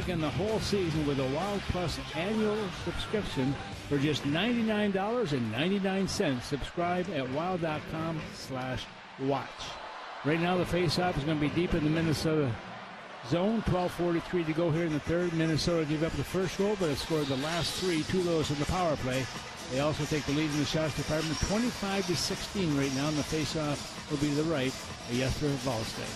lock in the whole season with a Wild Plus annual subscription for just $99.99. Subscribe at wild.com/watch. Right now, the faceoff is going to be deep in the Minnesota zone. 12:43 to go here in the third. Minnesota gave up the first goal, but it scored the last three, two of those in the power play. They also take the lead in the shots department, 25-16 right now, and the faceoff will be to the right of Jesper Wallstedt.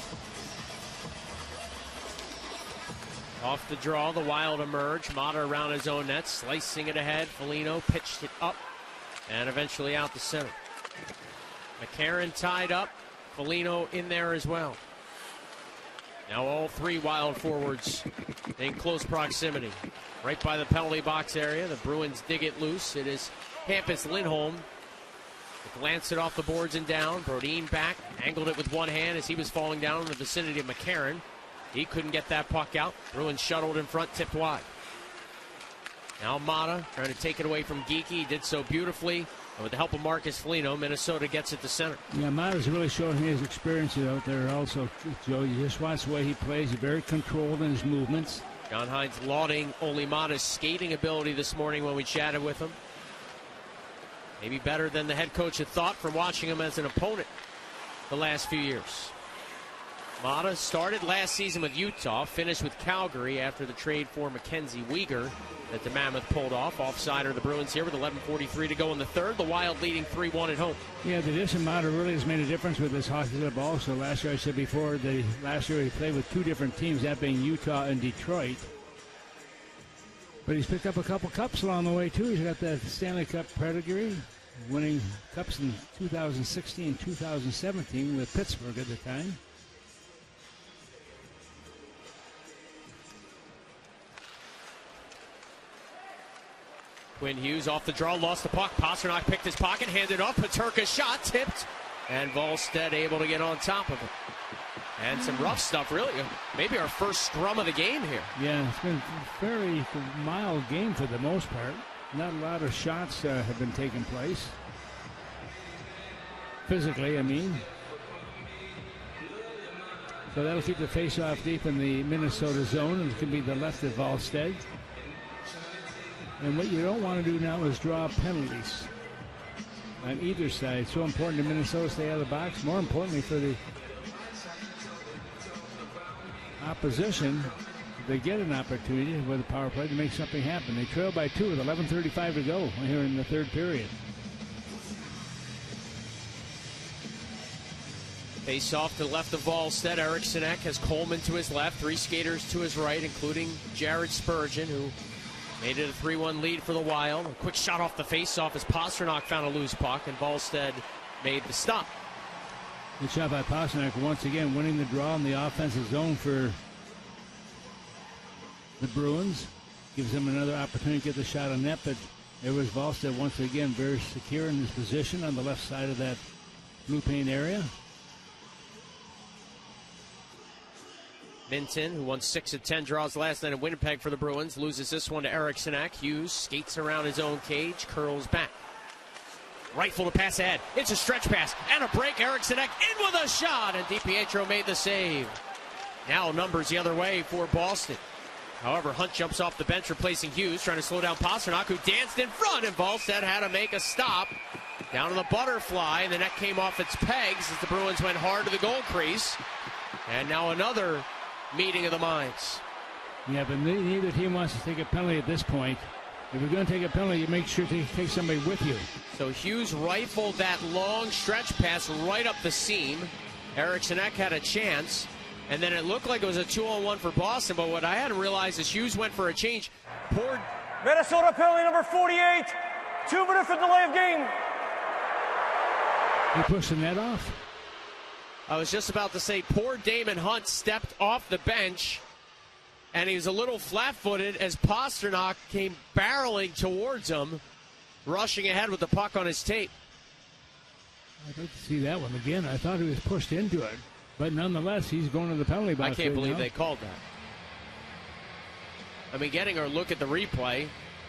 Off the draw, the Wild emerge. Mata around his own net, slicing it ahead. Foligno pitched it up, and eventually out the center. McCarron tied up. Foligno in there as well. Now all three Wild forwards in close proximity. Right by the penalty box area. The Bruins dig it loose. It is Hampus Lindholm. Glanced it off the boards and down. Brodin back. Angled it with one hand as he was falling down in the vicinity of McCarron. He couldn't get that puck out. Bruins shuttled in front, tipped wide. Now Mata trying to take it away from Geekie. He did so beautifully. And with the help of Marcus Foligno, Minnesota gets it to center. Yeah, Mata's really showing his experiences out there also, Joe. You just watch the way he plays. He's very controlled in his movements. John Hines lauding Olli Mata's skating ability this morning when we chatted with him. Maybe better than the head coach had thought from watching him as an opponent the last few years. Mata started last season with Utah, finished with Calgary after the trade for Mackenzie Weegar that the Mammoth pulled off. Offside are the Bruins here with 11:43 to go in the third. The Wild leading 3-1 at home. Yeah, the addition of Mata really has made a difference with this hockey club also. Last year, I said before, last year he played with two different teams, that being Utah and Detroit. But he's picked up a couple cups along the way, too. He's got that Stanley Cup pedigree, winning cups in 2016 2017 with Pittsburgh at the time. Quinn Hughes off the draw, lost the puck. Pastrnak picked his pocket, handed off. Peterka shot, tipped, and Wallstedt able to get on top of it. And some rough stuff, really. Maybe our first scrum of the game here. Yeah, it's been a very mild game for the most part. Not a lot of shots have been taking place. Physically, I mean. So that'll keep the face-off deep in the Minnesota zone. And it can be the left of Wallstedt. And what you don't want to do now is draw penalties on either side. So important to Minnesota stay out of the box. More importantly for the opposition, they get an opportunity with a power play to make something happen. They trail by 2 with 11:35 to go here in the third period. Face off to the left of Wallstedt. Eric Sinek has Coleman to his left. Three skaters to his right, including Jared Spurgeon, who made it a 3-1 lead for the Wild. A quick shot off the face-off as Pastrnak found a loose puck, and Wallstedt made the stop. Good shot by Pastrnak, once again winning the draw in the offensive zone for the Bruins. Gives them another opportunity to get the shot on net, but there was Wallstedt once again very secure in his position on the left side of that blue paint area. Minton, who won 6 of 10 draws last night in Winnipeg for the Bruins, loses this one to Eric Sinek. Hughes skates around his own cage, curls back. Rifle to pass ahead. It's a stretch pass and a break. Eric Sinek in with a shot, and DiPietro made the save. Now numbers the other way for Boston. However, Hunt jumps off the bench, replacing Hughes, trying to slow down Pastrnak, who danced in front, and Wallstedt had to make a stop. Down to the butterfly, and the net came off its pegs as the Bruins went hard to the goal crease. And now another meeting of the minds. Yeah, but neither team wants to take a penalty at this point. If you're going to take a penalty, you make sure to take somebody with you. So Hughes rifled that long stretch pass right up the seam. Eric Sinek had a chance, and then it looked like it was a 2-on-1 for Boston, but what I hadn't realized is Hughes went for a change. Minnesota penalty number 48. 2 minutes for delay of game. He pushed the net off. I was just about to say, poor Damon Hunt stepped off the bench, and he was a little flat-footed as Pastrnak came barreling towards him, rushing ahead with the puck on his tape. I'd like to see that one again. I thought he was pushed into it, but nonetheless, he's going to the penalty box. I can't believe they called that. I mean, getting a look at the replay,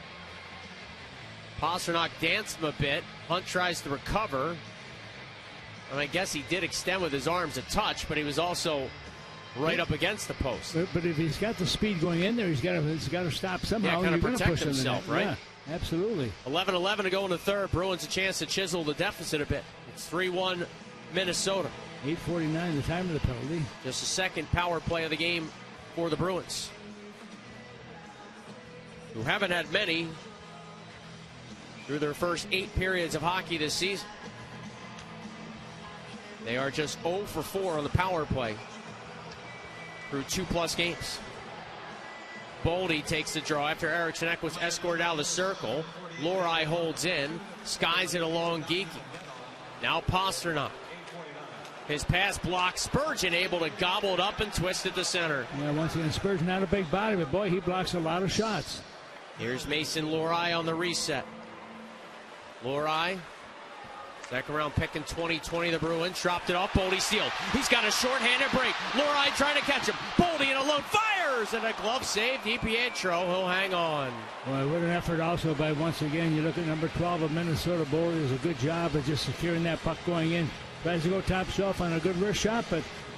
Pastrnak danced him a bit. Hunt tries to recover. And I guess he did extend with his arms a touch, but he was also right up against the post. But if he's got the speed going in there, he's got to stop somehow. Yeah, kind of You're protect push himself, right? Yeah, absolutely. 11-11 to go in the third. Bruins a chance to chisel the deficit a bit. It's 3-1 Minnesota. 8:49, the time of the penalty. Just the second power play of the game for the Bruins, who haven't had many through their first 8 periods of hockey this season. They are just 0 for 4 on the power play through 2+ games. Boldy takes the draw after Eric Shinek was escorted out of the circle. Lohrei holds in, skies it along Geekie. Now Pastrnak. His pass blocked. Spurgeon able to gobble it up and twist it to center. Yeah, once again, Spurgeon not a big body, but boy, he blocks a lot of shots. Here's Mason Lohrei on the reset. Lohrei, second round pick in 2020, the Bruins dropped it off. Boldy sealed. He's got a shorthanded break. Lohrei trying to catch him. Boldy in alone fires, and a glove save. DiPietro, he'll hang on. Well, what an effort also by, once again, you look at number 12 of Minnesota. Boldy does a good job of just securing that puck going in. Tries to go top shelf on a good wrist shot, but